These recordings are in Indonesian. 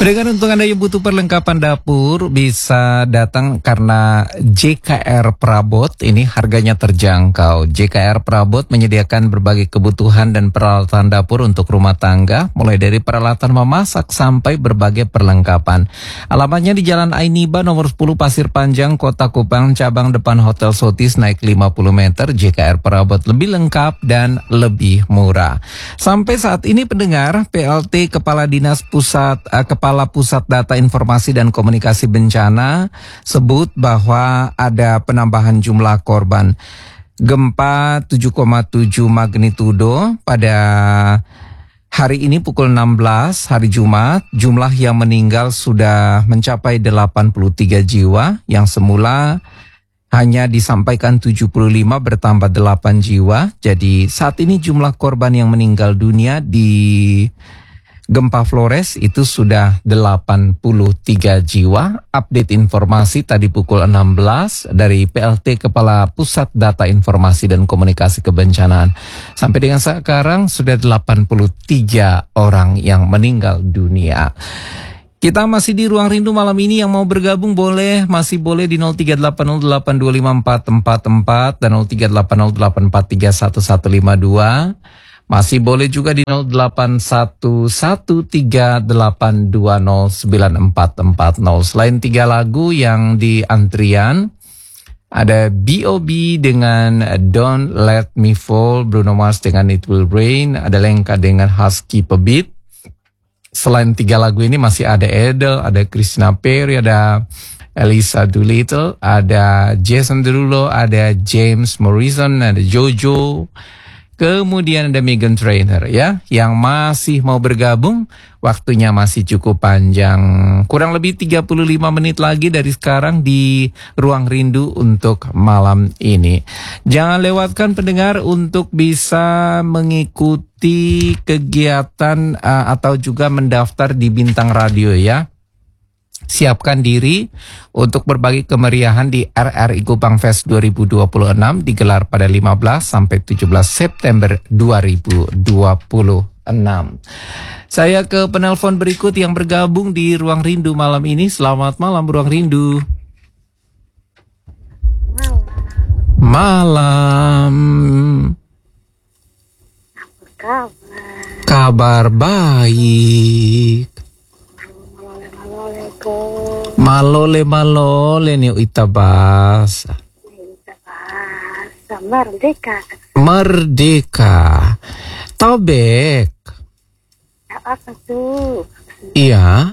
Pendengar, untuk Anda yang butuh perlengkapan dapur bisa datang karena JKR Prabot ini harganya terjangkau. JKR Prabot menyediakan berbagai kebutuhan dan peralatan dapur untuk rumah tangga, mulai dari peralatan memasak sampai berbagai perlengkapan. Alamatnya di Jalan Ainiba nomor 10 Pasir Panjang, Kota Kupang, cabang depan Hotel Sotis, naik 50 meter. JKR Prabot lebih lengkap dan lebih murah. Sampai saat ini pendengar, PLT Kepala Pusat Data Informasi dan Komunikasi Bencana sebut bahwa ada penambahan jumlah korban gempa 7,7 magnitudo pada hari ini pukul 16 hari Jumat. Jumlah yang meninggal sudah mencapai 83 jiwa, yang semula hanya disampaikan 75 bertambah 8 jiwa. Jadi saat ini jumlah korban yang meninggal dunia di gempa Flores itu sudah 83 jiwa. Update informasi tadi pukul 16 dari PLT Kepala Pusat Data Informasi dan Komunikasi Kebencanaan. Sampai dengan sekarang sudah 83 orang yang meninggal dunia. Kita masih di Ruang Rindu malam ini. Yang mau bergabung masih boleh di 0380854444 dan 038084311152. Masih boleh juga di 081138209440. Selain 3 lagu yang di antrian, ada B.O.B dengan Don't Let Me Fall, Bruno Mars dengan It Will Rain, ada Lenka dengan Husky Pebit. Selain 3 lagu ini masih ada Adele, ada Christina Perri, ada Elisa Doolittle, ada Jason Derulo, ada James Morrison, ada Jojo. Kemudian ada Meghan Trainor ya, yang masih mau bergabung. Waktunya masih cukup panjang. Kurang lebih 35 menit lagi dari sekarang di Ruang Rindu untuk malam ini. Jangan lewatkan pendengar untuk bisa mengikuti kegiatan atau juga mendaftar di Bintang Radio ya. Siapkan diri untuk berbagi kemeriahan di RRI Kupang Fest 2026 digelar pada 15 sampai 17 September 2026. Saya ke penelpon berikut yang bergabung di Ruang Rindu malam ini. Selamat malam Ruang Rindu. Malam. Kabar baik. Malole nih itabas. Merdeka. Tobek. Apa tuh? Iya.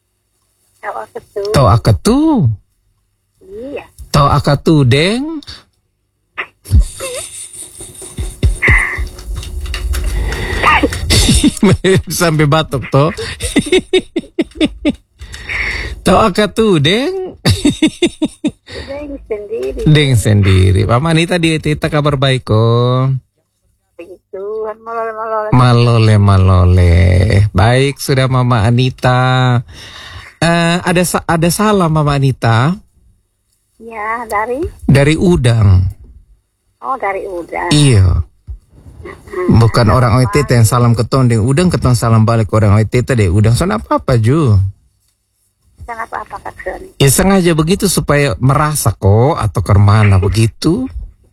Tahu apa tuh? Iya. Tahu apa tuh, Deng? Sampai batuk toh. Tahu apa tuh, Deng? Deng sendiri. Pak Manita di Tita kabar baik kok. Malole. Baik, sudah Mama Anita. Ada salam Mama Anita. Ya, dari Udang. Oh, dari Udang. Iya. Bukan orang OTT yang salam keton deng Udang, keton salam balik orang OTT deh Udang. Soalnya apa Ju? Kenapa Kak Sony? Ya sengaja begitu supaya merasa kok atau kemana begitu.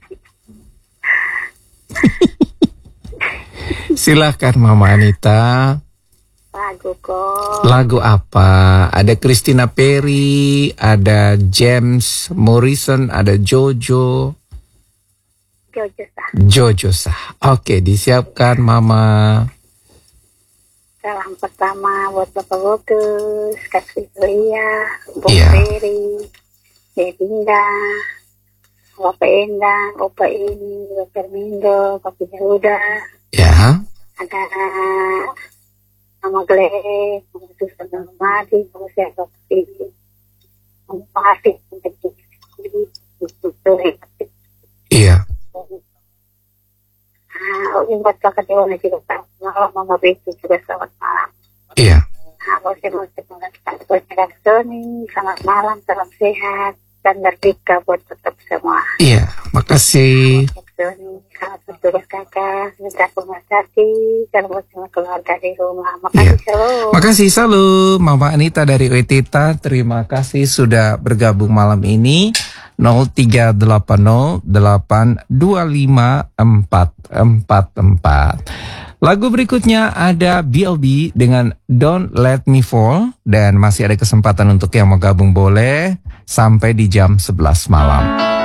Silahkan Mama Anita. Lagu kok. Lagu apa? Ada Christina Perri, ada James Morrison, ada Jojo. Jojo sah. Oke, disiapkan Mama. Salam pertama buat Bapak Bogus, Kak Fitria, Bung Iya. Ferry, Dedinda, Bapak Endang, Opa ini, Bapak Mindo, Bapak Yahuda. Ya. Ada Mama Glenn, Mama Susan Madi, Mama Siapa Pilih, Mama Pasik, Iya. buat kakak Dewana juga malam Mama Betu juga selamat malam. Iya. Buat Sony, selamat malam, salam sehat dan merdeka buat tetap semua. Iya, makasih. Doni, selamat bertugas kakak, minta terima kasih, selamat sama keluarga di rumah. Makasih, selalu. Makasih selalu Mama Anita dari Wetita. Terima kasih sudah bergabung malam ini. 0380825444. Lagu berikutnya ada BLB dengan Don't Let Me Fall. Dan masih ada kesempatan untuk yang mau gabung boleh sampai di jam 11 malam.